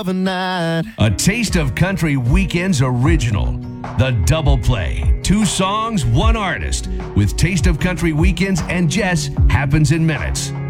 of a night. A Taste of Country Weekends original. The Double Play. 2 songs, 1 artist. With Taste of Country Weekends and Jess happens in minutes.